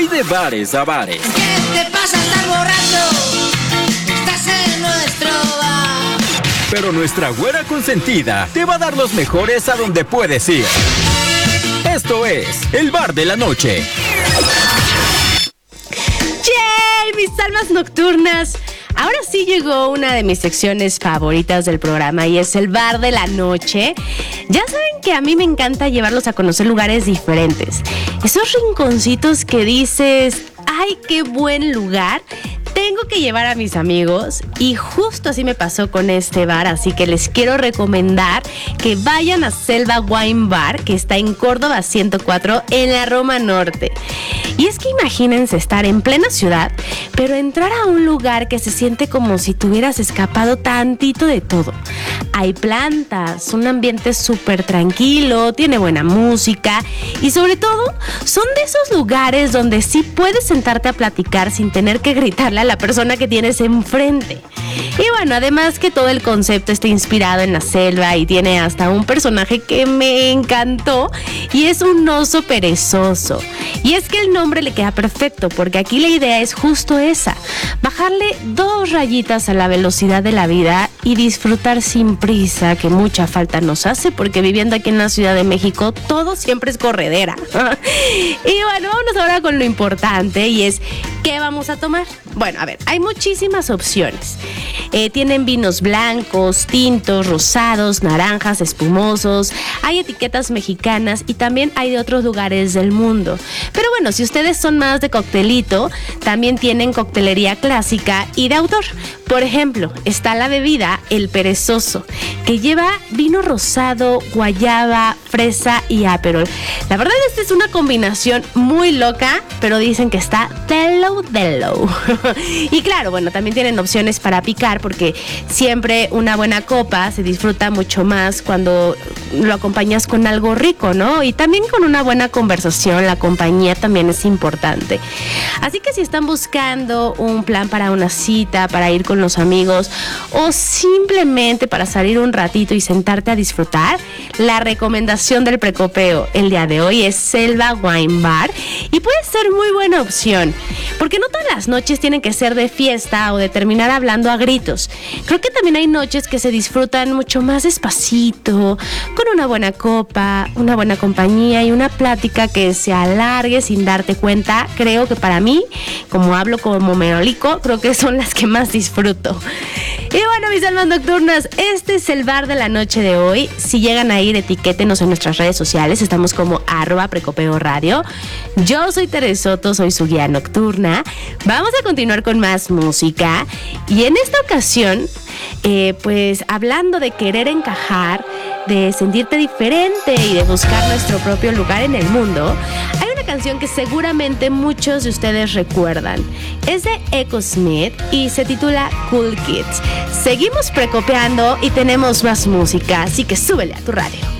Hay de bares a bares. ¿Qué te pasa estar borracho? Estás en nuestro bar. Pero nuestra güera consentida te va a dar los mejores a donde puedes ir. Esto es El Bar de la Noche. ¡Yay! Mis almas nocturnas. Ahora sí llegó una de mis secciones favoritas del programa y es el Bar de la Noche. Ya saben que a mí me encanta llevarlos a conocer lugares diferentes. Esos rinconcitos que dices, ¡ay, qué buen lugar! Tengo que llevar a mis amigos y justo así me pasó con este bar, así que les quiero recomendar que vayan a Selva Wine Bar, que está en Córdoba 104 en la Roma Norte. Y es que imagínense estar en plena ciudad, pero entrar a un lugar que se siente como si te hubieras escapado tantito de todo. Hay plantas, un ambiente súper tranquilo, tiene buena música y sobre todo son de esos lugares donde sí puedes sentarte a platicar sin tener que gritarle a la persona que tienes enfrente. Y bueno, además que todo el concepto está inspirado en la selva y tiene hasta un personaje que me encantó y es un oso perezoso. Y es que el nombre le queda perfecto porque aquí la idea es justo esa, bajarle 2 rayitas a la velocidad de la vida y disfrutar sin prisa, que mucha falta nos hace porque viviendo aquí en la Ciudad de México todo siempre es corredera. Y bueno, vámonos ahora con lo importante y es ¿qué vamos a tomar? Bueno, a ver, hay muchísimas opciones. Tienen vinos blancos, tintos, rosados, naranjas, espumosos. Hay etiquetas mexicanas y también hay de otros lugares del mundo. Pero bueno, si ustedes son más de coctelito, también tienen coctelería clásica y de autor. Por ejemplo, está la bebida El Perezoso, que lleva vino rosado, guayaba, fresa y aperol. La verdad, esta es una combinación muy loca, pero dicen que está delo. Y claro, bueno, también tienen opciones para picar, porque siempre una buena copa se disfruta mucho más cuando lo acompañas con algo rico, ¿no? Y también con una buena conversación, la compañía también es importante. Así que si están buscando un plan para una cita, para ir con los amigos o simplemente para salir un ratito y sentarte a disfrutar, la recomendación del precopeo el día de hoy es Selva Wine Bar y puede ser muy buena opción, porque no todas las noches tienen que ser de fiesta o de terminar hablando a gritos. Creo que también hay noches que se disfrutan mucho más despacito, con una buena copa, una buena compañía y una plática que se alargue sin darte cuenta. Creo que para mí, como hablo como merolico, creo que son las que más disfruto. Y bueno, mis almas nocturnas, este es el Bar de la Noche de hoy. Si llegan a ir, etiquétenos en nuestras redes sociales. Estamos como @precopeoradio. Yo soy Teresoto, soy su guía nocturna. Vamos a continuar con más música. Y en esta ocasión, pues hablando de querer encajar, de sentirte diferente y de buscar nuestro propio lugar en el mundo, hay una canción que seguramente muchos de ustedes recuerdan. Es de Echo Smith y se titula Cool Kids. Seguimos precopeando y tenemos más música, así que súbele a tu radio.